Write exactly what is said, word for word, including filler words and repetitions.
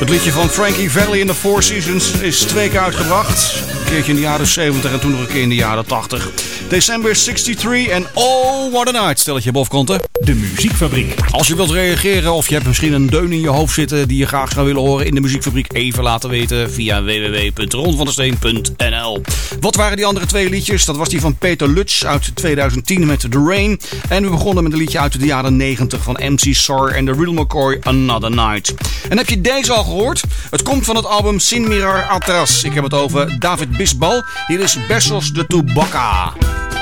Het liedje van Frankie Valli in the Four Seasons is twee keer uitgebracht. Een keertje in de jaren zeventig en toen nog een keer in de jaren tachtig. December zesentachtig en Oh What a Night, stelletje bofkonten. De Muziekfabriek. Als je wilt reageren of je hebt misschien een deun in je hoofd zitten die je graag zou willen horen in de Muziekfabriek, even laten weten via w w w punt ron van der steen punt n l. Wat waren die andere twee liedjes? Dat was die van Peter Lutz uit twintig tien met The Rain. En we begonnen met een liedje uit de jaren negentig van M C Sar en de Riddle McCoy, Another Night. En heb je deze al gehoord? Het komt van het album Sin Mirar Atrás. Ik heb het over David Bisbal. Hier is Besos de Tubaca.